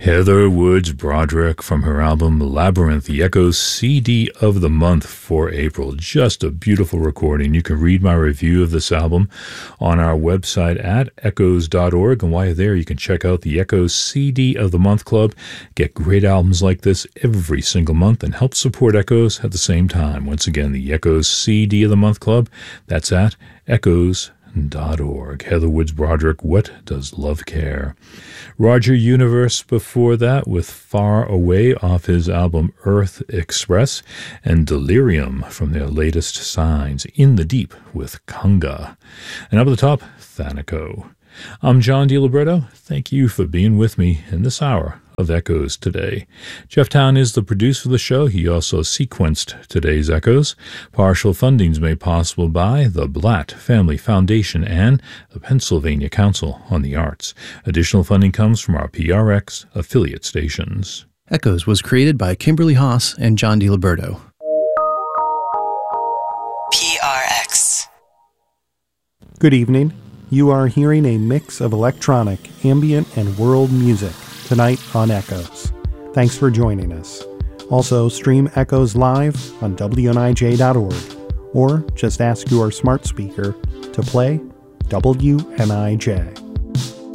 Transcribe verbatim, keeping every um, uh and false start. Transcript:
Heather Woods Broderick from her album Labyrinth, the Echoes C D of the month for April. Just a beautiful recording. You can read my review of this album on our website at echoes dot org. And while you're there, you can check out the Echoes C D of the Month Club. Get great albums like this every single month and help support Echoes at the same time. Once again, the Echoes C D of the Month Club. That's at echoes dot org. Heather Woods Broderick, What Does Love Care? Roger Universe before that with Far Away off his album Earth Express, and Delirium from their latest Signs, In the Deep with Conga. And up at the top, Thanico. I'm John DiLibretto. Thank you for being with me in this hour of Echoes today. Jeff Town is the producer of the show. He also sequenced today's Echoes. Partial funding's made possible by the Blatt Family Foundation and the Pennsylvania Council on the Arts. Additional funding comes from our P R X affiliate stations. Echoes was created by Kimberly Haas and John DiLibretto. P R X. Good evening. You are hearing a mix of electronic, ambient, and world music tonight on Echoes. Thanks for joining us. Also, stream Echoes live on W N I J dot org, or just ask your smart speaker to play W N I J.